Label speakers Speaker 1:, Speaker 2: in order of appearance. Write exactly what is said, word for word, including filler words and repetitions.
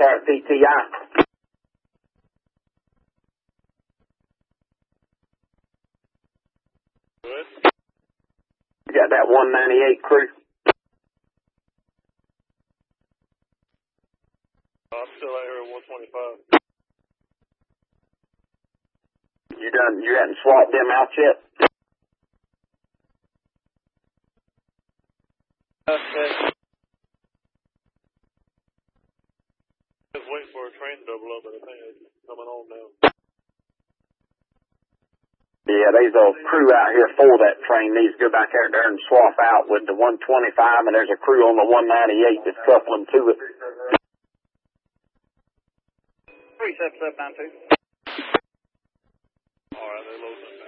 Speaker 1: there at P T I.
Speaker 2: Good.
Speaker 1: You got that one ninety-eight crew?
Speaker 2: I'm still out here at one twenty-five.
Speaker 1: You done, you hadn't swapped them out yet?
Speaker 2: Okay. Just waiting for a train to double up, but I think it's coming on now.
Speaker 1: Yeah, there's a crew out here for that train. Needs to go back out there and swap out with the one twenty-five, and there's a crew on the one ninety-eight that's coupling to it.
Speaker 3: three seven seven nine two.
Speaker 2: All right, they're loading.